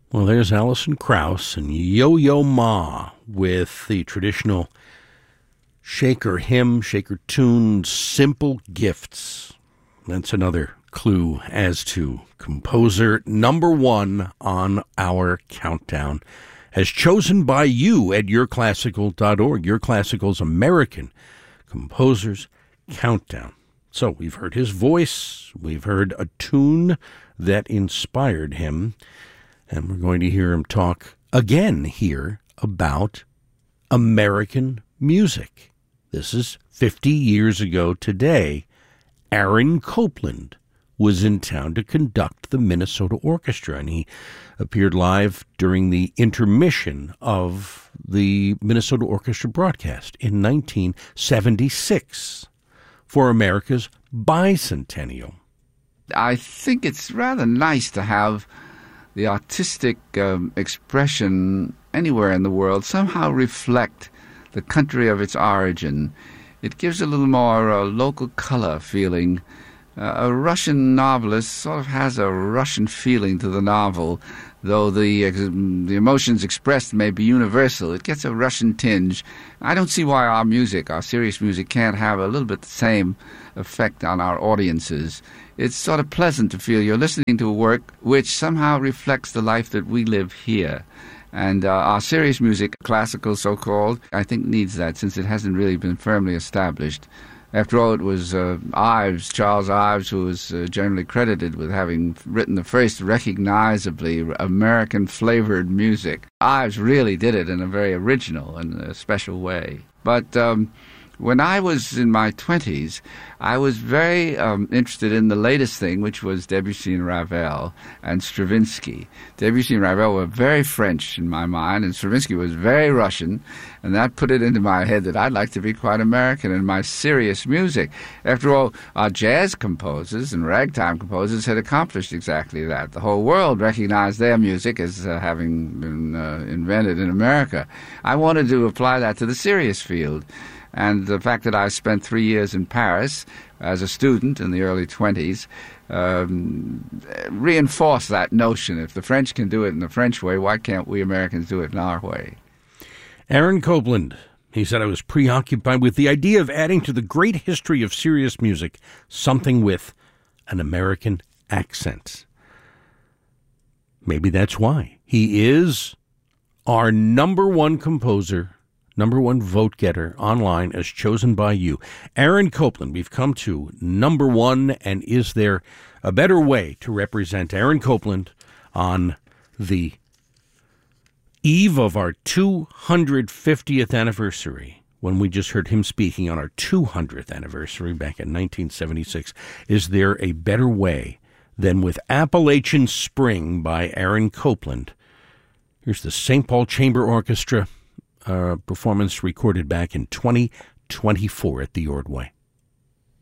Well, there's Alison Krauss and Yo-Yo Ma with the traditional shaker hymn, shaker tune, Simple Gifts. That's another clue as to composer number one on our countdown, as chosen by you at yourclassical.org, Your Classical's American Composers Countdown. So we've heard his voice, we've heard a tune that inspired him, and we're going to hear him talk again here about American music. This is 50 years ago today. Aaron Copland was in town to conduct the Minnesota Orchestra, and he appeared live during the intermission of the Minnesota Orchestra broadcast in 1976 for America's bicentennial. I think it's rather nice to have the artistic expression anywhere in the world somehow reflect the country of its origin. It gives a little more local color feeling. A Russian novelist sort of has a Russian feeling to the novel, though the emotions expressed may be universal. It gets a Russian tinge. I don't see why our music, our serious music, can't have a little bit the same effect on our audiences. It's sort of pleasant to feel you're listening to a work which somehow reflects the life that we live here. And our serious music, classical so-called, I think needs that, since it hasn't really been firmly established. After all, it was Ives, Charles Ives, who was generally credited with having written the first recognizably American-flavored music. Ives really did it in a very original and a special way. But when I was in my 20s, I was very interested in the latest thing, which was Debussy and Ravel and Stravinsky. Debussy and Ravel were very French in my mind, and Stravinsky was very Russian, and that put it into my head that I'd like to be quite American in my serious music. After all, our jazz composers and ragtime composers had accomplished exactly that. The whole world recognized their music as having been invented in America. I wanted to apply that to the serious field. And the fact that I spent 3 years in Paris as a student in the early 20s reinforced that notion. If the French can do it in the French way, why can't we Americans do it in our way? Aaron Copland, he said, I was preoccupied with the idea of adding to the great history of serious music something with an American accent. Maybe that's why. He is our number one composer, number one vote getter online as chosen by you. Aaron Copland, we've come to number one, and is there a better way to represent Aaron Copland on the eve of our 250th anniversary, when we just heard him speaking on our 200th anniversary back in 1976? Is there a better way than with Appalachian Spring by Aaron Copland? Here's the St. Paul Chamber Orchestra performance recorded back in 2024 at the Ordway.